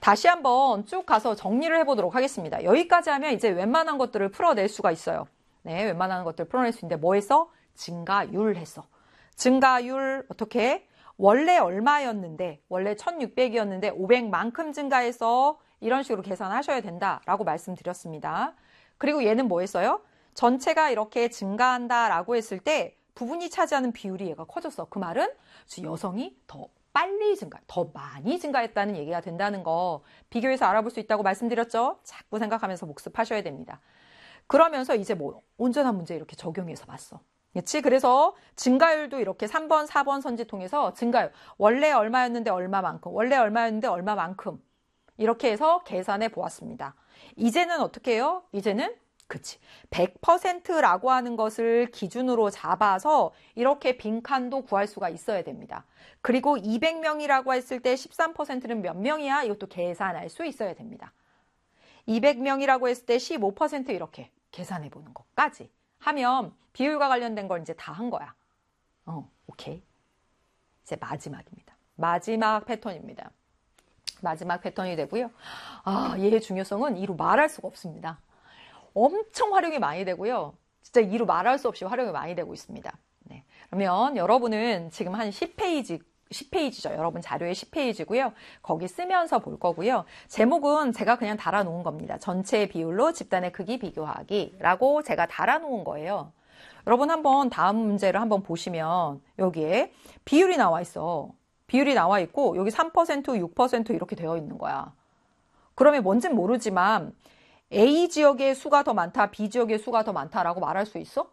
다시 한번 쭉 가서 정리를 해보도록 하겠습니다. 여기까지 하면 이제 웬만한 것들을 풀어낼 수가 있어요. 네, 웬만한 것들을 풀어낼 수 있는데 뭐 했어? 증가율 했어. 증가율 어떻게? 원래 얼마였는데 원래 1600이었는데 500만큼 증가해서 이런 식으로 계산하셔야 된다라고 말씀드렸습니다. 그리고 얘는 뭐 했어요? 전체가 이렇게 증가한다라고 했을 때 부분이 차지하는 비율이 얘가 커졌어. 그 말은 여성이 더 빨리 증가, 더 많이 증가했다는 얘기가 된다는 거 비교해서 알아볼 수 있다고 말씀드렸죠? 자꾸 생각하면서 복습하셔야 됩니다. 그러면서 이제 뭐 온전한 문제 이렇게 적용해서 봤어. 그렇지? 그래서 증가율도 이렇게 3번, 4번 선지 통해서 증가율 원래 얼마였는데 얼마만큼, 원래 얼마였는데 얼마만큼 이렇게 해서 계산해 보았습니다. 이제는 어떻게 해요? 이제는 그치. 100%라고 하는 것을 기준으로 잡아서 이렇게 빈칸도 구할 수가 있어야 됩니다. 그리고 200명이라고 했을 때 13%는 몇 명이야? 이것도 계산할 수 있어야 됩니다. 200명이라고 했을 때 15% 이렇게 계산해 보는 것까지 하면 비율과 관련된 걸 이제 다 한 거야. 오케이. 이제 마지막입니다. 마지막 패턴입니다. 마지막 패턴이 되고요. 얘의 중요성은 이루 말할 수가 없습니다. 엄청 활용이 많이 되고요. 진짜 이루 말할 수 없이 활용이 많이 되고 있습니다. 네. 그러면 여러분은 지금 한 10페이지죠. 여러분 자료의 10페이지고요. 거기 쓰면서 볼 거고요. 제목은 제가 그냥 달아놓은 겁니다. 전체의 비율로 집단의 크기 비교하기라고 제가 달아놓은 거예요. 여러분 한번 다음 문제를 한번 보시면 여기에 비율이 나와 있어. 비율이 나와 있고 여기 3%, 6% 이렇게 되어 있는 거야. 그러면 뭔진 모르지만 A 지역의 수가 더 많다, B 지역의 수가 더 많다라고 말할 수 있어?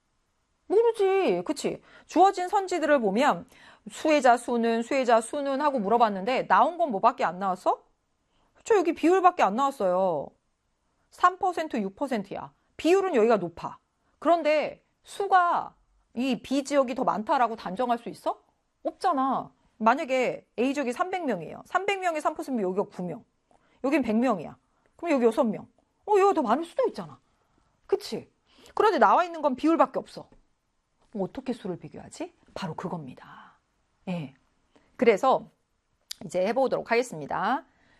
모르지. 그치? 주어진 선지들을 보면 수혜자 수는 하고 물어봤는데 나온 건 뭐밖에 안 나왔어? 그쵸? 여기 비율밖에 안 나왔어요. 3%, 6%야. 비율은 여기가 높아. 그런데 수가 이 B 지역이 더 많다라고 단정할 수 있어? 없잖아. 만약에 A 지역이 300명이에요. 300명에 3%면 여기가 9명. 여긴 100명이야. 그럼 여기 6명. 여기가 더 많을 수도 있잖아. 그치? 그런데 나와 있는 건 비율밖에 없어. 어떻게 수를 비교하지? 바로 그겁니다. 예. 그래서 이제 해보도록 하겠습니다.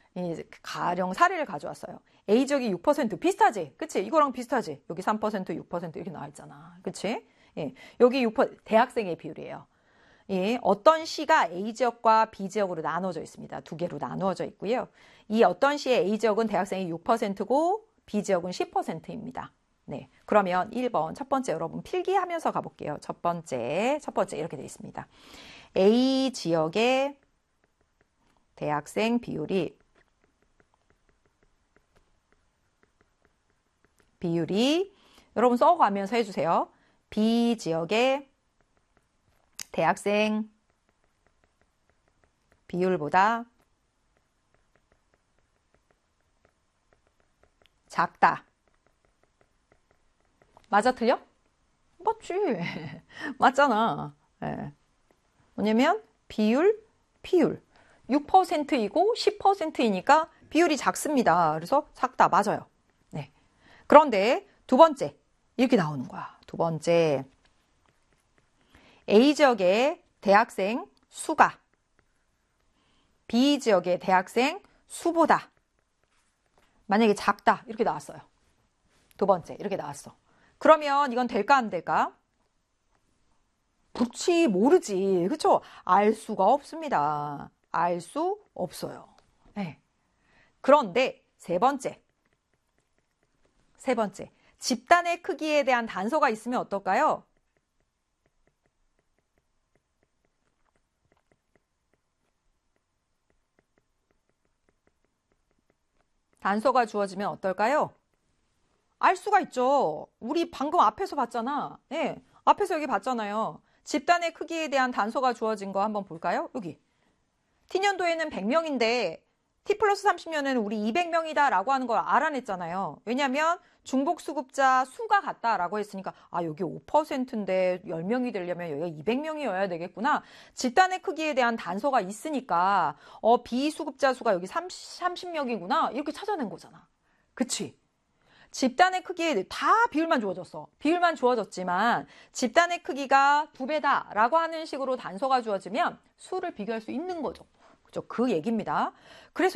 가령 사례를 가져왔어요. A 지역이 6% 비슷하지? 그치? 이거랑 비슷하지? 여기 3%, 6% 이렇게 나와 있잖아. 그치? 예. 여기 6% 대학생의 비율이에요. 예. 어떤 시가 A 지역과 B 지역으로 나눠져 있습니다. 두 개로 나누어져 있고요. 이 어떤 시의 A 지역은 대학생이 6%고 B 지역은 10%입니다. 네. 그러면 1번 첫 번째 여러분 필기하면서 가볼게요. 첫 번째 이렇게 되어 있습니다. A 지역의 대학생 비율이 여러분 써가면서 해주세요. B 지역의 대학생 비율보다 작다. 맞아 틀려? 맞지. 맞잖아. 네. 뭐냐면 비율 6%이고 10%이니까 비율이 작습니다. 그래서 작다. 맞아요. 네. 그런데 두 번째 이렇게 나오는 거야. 두 번째 A 지역의 대학생 수가 B 지역의 대학생 수보다 만약에 작다 이렇게 나왔어요. 두 번째 이렇게 나왔어. 그러면 이건 될까 안 될까? 그렇지 모르지. 그렇죠? 알 수가 없습니다. 알 수 없어요. 네. 그런데 세 번째 집단의 크기에 대한 단서가 있으면 어떨까요? 단서가 주어지면 어떨까요? 알 수가 있죠. 우리 방금 앞에서 봤잖아. 네, 앞에서 여기 봤잖아요. 집단의 크기에 대한 단서가 주어진 거 한번 볼까요? 여기. T년도에는 100명인데 T 플러스 30년에는 우리 200명이다 라고 하는 걸 알아냈잖아요. 왜냐하면 중복수급자 수가 같다라고 했으니까 여기 5%인데 10명이 되려면 여기가 200명이어야 되겠구나. 집단의 크기에 대한 단서가 있으니까 비수급자 수가 여기 30명이구나. 이렇게 찾아낸 거잖아. 그치? 집단의 크기에 다 비율만 주어졌어. 비율만 주어졌지만 집단의 크기가 2배다 라고 하는 식으로 단서가 주어지면 수를 비교할 수 있는 거죠. 그죠? 그 얘기입니다. 그래서